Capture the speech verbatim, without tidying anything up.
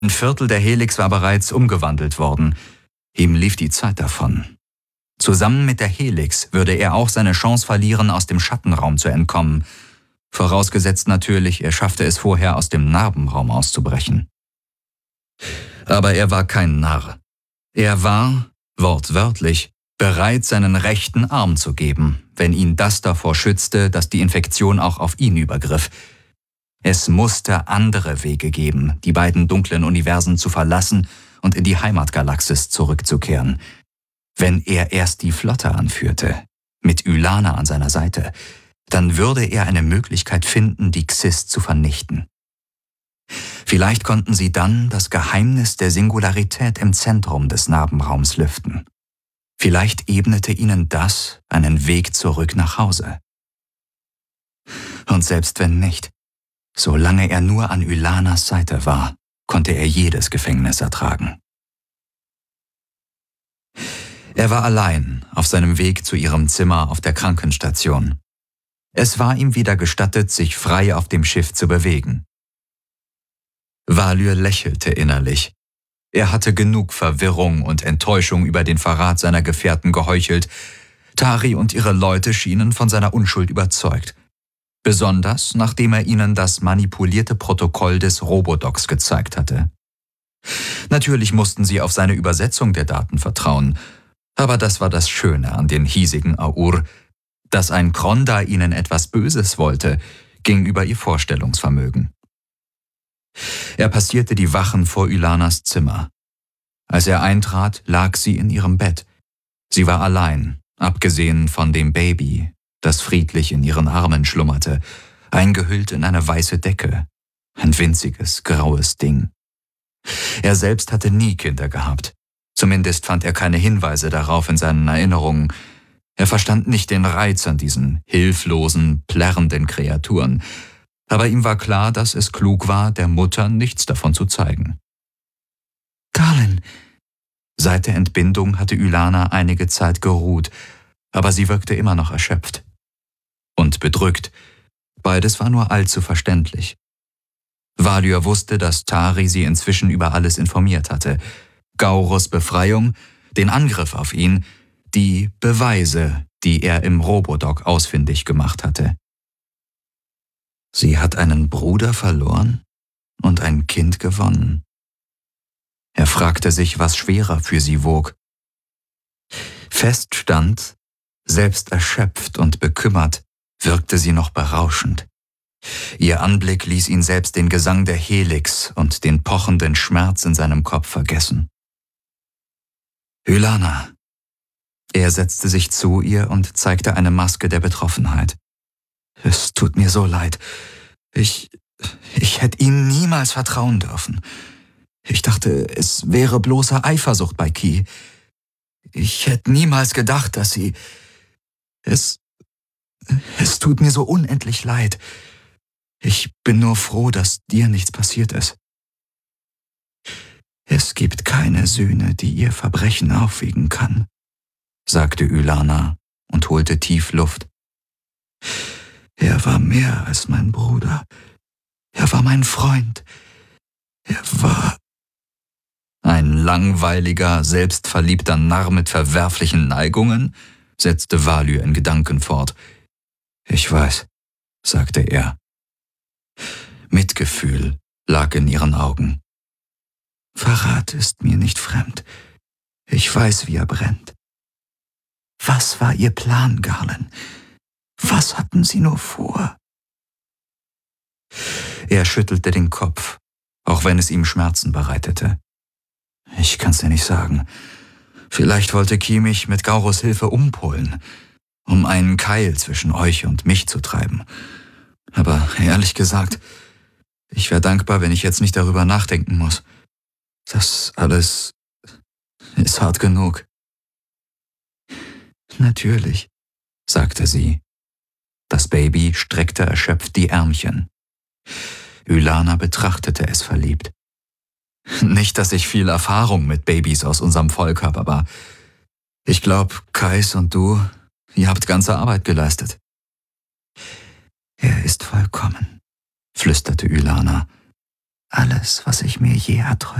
Ein Viertel der Helix war bereits umgewandelt worden. Ihm lief die Zeit davon. Zusammen mit der Helix würde er auch seine Chance verlieren, aus dem Schattenraum zu entkommen. Vorausgesetzt natürlich, er schaffte es vorher, aus dem Narbenraum auszubrechen. Aber er war kein Narr. Er war, wortwörtlich, bereit, seinen rechten Arm zu geben, wenn ihn das davor schützte, dass die Infektion auch auf ihn übergriff. Es musste andere Wege geben, die beiden dunklen Universen zu verlassen und in die Heimatgalaxis zurückzukehren. Wenn er erst die Flotte anführte, mit Ylana an seiner Seite, dann würde er eine Möglichkeit finden, die Xyst zu vernichten. Vielleicht konnten sie dann das Geheimnis der Singularität im Zentrum des Narbenraums lüften. Vielleicht ebnete ihnen das einen Weg zurück nach Hause. Und selbst wenn nicht, solange er nur an Ylanas Seite war, konnte er jedes Gefängnis ertragen. Er war allein auf seinem Weg zu ihrem Zimmer auf der Krankenstation. Es war ihm wieder gestattet, sich frei auf dem Schiff zu bewegen. Valyr lächelte innerlich. Er hatte genug Verwirrung und Enttäuschung über den Verrat seiner Gefährten geheuchelt. Tari und ihre Leute schienen von seiner Unschuld überzeugt. Besonders, nachdem er ihnen das manipulierte Protokoll des Robodocs gezeigt hatte. Natürlich mussten sie auf seine Übersetzung der Daten vertrauen, aber das war das Schöne an den hiesigen Aur. Dass ein Kronda ihnen etwas Böses wollte, ging über ihr Vorstellungsvermögen. Er passierte die Wachen vor Ylanas Zimmer. Als er eintrat, lag sie in ihrem Bett. Sie war allein, abgesehen von dem Baby, das friedlich in ihren Armen schlummerte, eingehüllt in eine weiße Decke. Ein winziges, graues Ding. Er selbst hatte nie Kinder gehabt. Zumindest fand er keine Hinweise darauf in seinen Erinnerungen. Er verstand nicht den Reiz an diesen hilflosen, plärrenden Kreaturen. Aber ihm war klar, dass es klug war, der Mutter nichts davon zu zeigen. »Garlin!« Seit der Entbindung hatte Ylana einige Zeit geruht, aber sie wirkte immer noch erschöpft. Und bedrückt. Beides war nur allzu verständlich. Valyr wusste, dass Tari sie inzwischen über alles informiert hatte. Gaurus Befreiung, den Angriff auf ihn, die Beweise, die er im Robodoc ausfindig gemacht hatte. Sie hat einen Bruder verloren und ein Kind gewonnen. Er fragte sich, was schwerer für sie wog. Fest stand, selbst erschöpft und bekümmert, wirkte sie noch berauschend. Ihr Anblick ließ ihn selbst den Gesang der Helix und den pochenden Schmerz in seinem Kopf vergessen. »Ylana!« Er setzte sich zu ihr und zeigte eine Maske der Betroffenheit. »Es tut mir so leid. Ich, ich hätte Ihnen niemals vertrauen dürfen. Ich dachte, es wäre bloße Eifersucht bei Ki. Ich hätte niemals gedacht, dass Sie... Es, es tut mir so unendlich leid. Ich bin nur froh, dass dir nichts passiert ist.« »Es gibt keine Sühne, die ihr Verbrechen aufwiegen kann«, sagte Ylana und holte tief Luft. »Er war mehr als mein Bruder. Er war mein Freund. Er war...« »Ein langweiliger, selbstverliebter Narr mit verwerflichen Neigungen?« setzte Valyr in Gedanken fort. »Ich weiß«, sagte er. Mitgefühl lag in ihren Augen. »Verrat ist mir nicht fremd. Ich weiß, wie er brennt. Was war Ihr Plan, Garlin? Was hatten Sie nur vor?« Er schüttelte den Kopf, auch wenn es ihm Schmerzen bereitete. »Ich kann's dir nicht sagen. Vielleicht wollte Ki mich mit Gaurus Hilfe umpolen, um einen Keil zwischen euch und mich zu treiben. Aber ehrlich gesagt, ich wäre dankbar, wenn ich jetzt nicht darüber nachdenken muss. Das alles ist hart genug.« »Natürlich«, sagte sie. Das Baby streckte erschöpft die Ärmchen. Ylana betrachtete es verliebt. »Nicht, dass ich viel Erfahrung mit Babys aus unserem Volk habe, aber ich glaube, Kais und du, ihr habt ganze Arbeit geleistet.« »Er ist vollkommen«, flüsterte Ylana. Alles, was ich mir je erträumt.